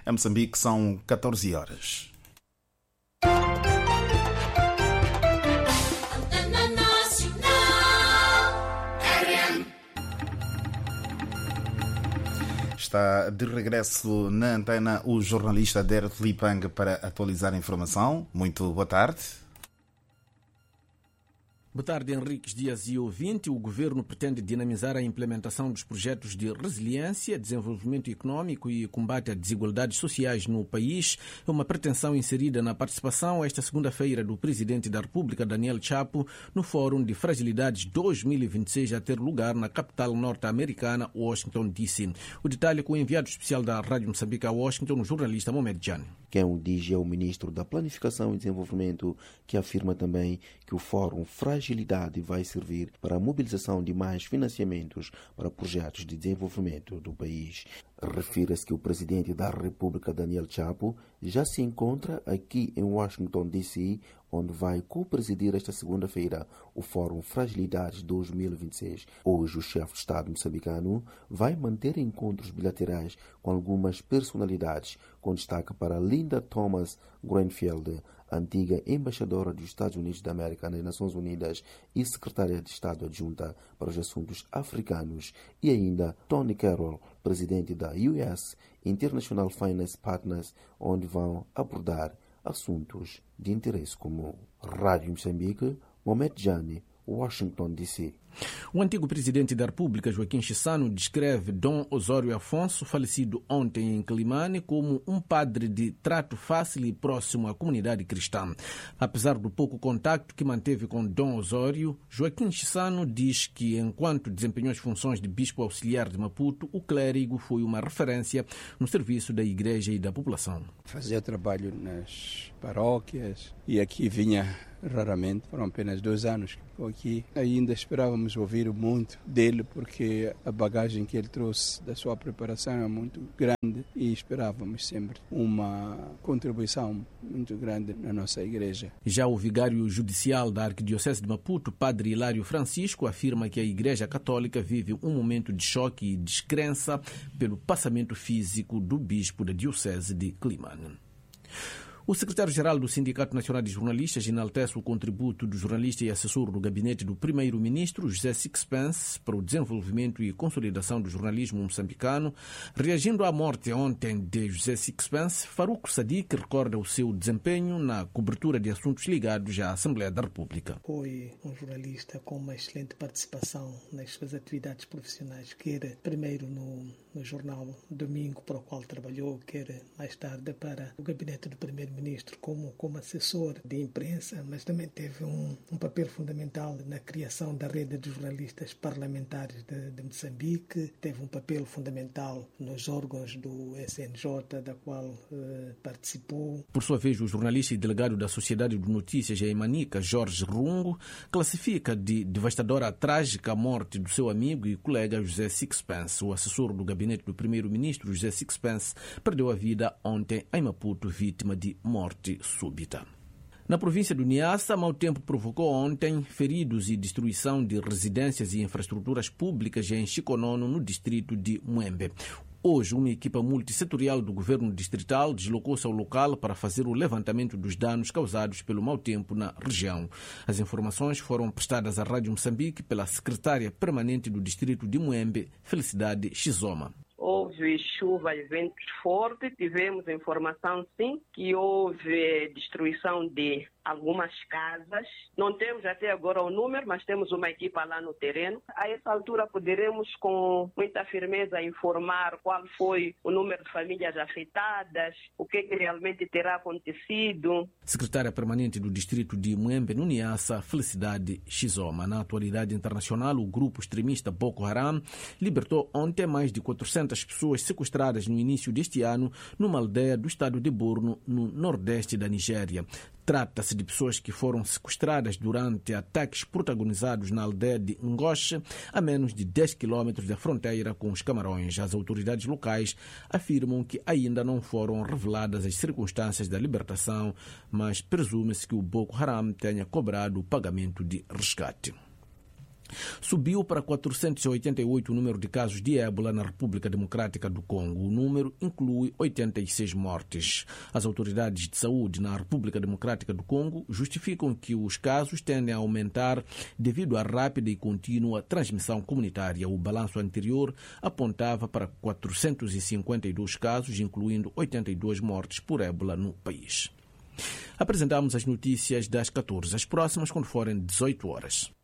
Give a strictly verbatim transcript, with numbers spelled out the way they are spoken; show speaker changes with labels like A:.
A: Em Moçambique são catorze horas. Está de regresso na antena o jornalista Derek Lipang para atualizar a informação. Muito boa tarde.
B: Boa tarde, Henriques Dias e ouvinte. O governo pretende dinamizar a implementação dos projetos de resiliência, desenvolvimento econômico e combate às desigualdades sociais no país. É uma pretensão inserida na participação esta segunda-feira do presidente da República, Daniel Chapo, no Fórum de Fragilidades dois mil e vinte e seis a ter lugar na capital norte-americana, Washington, D C. O detalhe com o enviado especial da Rádio Moçambique a Washington, o jornalista Mohamed Jani.
C: Quem o diz é o ministro da Planificação e Desenvolvimento, que afirma também que o Fórum Fragilidade vai servir para a mobilização de mais financiamentos para projetos de desenvolvimento do país. Refira-se que o presidente da República, Daniel Chapo, já se encontra aqui em Washington, D C, onde vai co-presidir esta segunda-feira o Fórum Fragilidades dois mil e vinte e seis. Hoje, o chefe de Estado moçambicano vai manter encontros bilaterais com algumas personalidades, com destaque para Linda Thomas Greenfield, antiga embaixadora dos Estados Unidos da América nas Nações Unidas e secretária de Estado adjunta para os assuntos africanos, e ainda Tony Carroll, presidente da U S International Finance Partners, onde vão abordar assuntos de interesse comum. Rádio Moçambique, Mohamed Jani, Washington, D C.
B: O antigo presidente da República, Joaquim Chissano, descreve Dom Osório Afonso, falecido ontem em Climane, como um padre de trato fácil e próximo à comunidade cristã. Apesar do pouco contacto que manteve com Dom Osório, Joaquim Chissano diz que, enquanto desempenhou as funções de bispo auxiliar de Maputo, o clérigo foi uma referência no serviço da igreja e da população.
D: Fazia trabalho nas paróquias e aqui vinha raramente, foram apenas dois anos que ficou aqui. Ainda esperávamos ouvir muito dele, porque a bagagem que ele trouxe da sua preparação é muito grande e esperávamos sempre uma contribuição muito grande na nossa igreja.
B: Já o vigário judicial da Arquidiocese de Maputo, Padre Hilário Francisco, afirma que a Igreja Católica vive um momento de choque e descrença pelo passamento físico do bispo da Diocese de Climane. O secretário-geral do Sindicato Nacional de Jornalistas enaltece o contributo do jornalista e assessor do gabinete do primeiro-ministro, José Sixpence, para o desenvolvimento e consolidação do jornalismo moçambicano. Reagindo à morte ontem de José Sixpence, Faruco Sadiq recorda o seu desempenho na cobertura de assuntos ligados à Assembleia da República.
E: Foi um jornalista com uma excelente participação nas suas atividades profissionais, quer primeiro no, no jornal Domingo, para o qual trabalhou, quer mais tarde para o gabinete do primeiro ministro como, como assessor de imprensa, mas também teve um, um papel fundamental na criação da rede de jornalistas parlamentares de, de Moçambique, teve um papel fundamental nos órgãos do S N J, da qual eh, participou.
B: Por sua vez, o jornalista e delegado da Sociedade de Notícias em Manica, Jorge Rungo, classifica de devastadora a trágica morte do seu amigo e colega José Sixpence. O assessor do gabinete do primeiro-ministro, José Sixpence, perdeu a vida ontem em Maputo, vítima de morte súbita. Na província do Niassa, mau tempo provocou ontem feridos e destruição de residências e infraestruturas públicas em Chiconono, no distrito de Muembe. Hoje, uma equipa multissetorial do governo distrital deslocou-se ao local para fazer o levantamento dos danos causados pelo mau tempo na região. As informações foram prestadas à Rádio Moçambique pela secretária permanente do distrito de Muembe, Felicidade Xizoma.
F: Houve chuva e ventos fortes, tivemos informação sim que houve destruição de algumas casas. Não temos até agora o número, mas temos uma equipa lá no terreno. A essa altura poderemos com muita firmeza informar qual foi o número de famílias afetadas, o que, que realmente terá acontecido.
B: Secretária permanente do distrito de Muembe, no Niassa, Felicidade Xizoma. Na atualidade internacional, o grupo extremista Boko Haram libertou ontem mais de quatrocentas pessoas sequestradas no início deste ano numa aldeia do estado de Borno, no nordeste da Nigéria. Trata-se de pessoas que foram sequestradas durante ataques protagonizados na aldeia de Ngoche, a menos de dez quilômetros da fronteira com os Camarões. As autoridades locais afirmam que ainda não foram reveladas as circunstâncias da libertação, mas presume-se que o Boko Haram tenha cobrado o pagamento de resgate. Subiu para quatrocentos e oitenta e oito o número de casos de ébola na República Democrática do Congo. O número inclui oitenta e seis mortes. As autoridades de saúde na República Democrática do Congo justificam que os casos tendem a aumentar devido à rápida e contínua transmissão comunitária. O balanço anterior apontava para quatrocentos e cinquenta e dois casos, incluindo oitenta e duas mortes por ébola no país. Apresentamos as notícias das catorze. As próximas quando forem dezoito horas.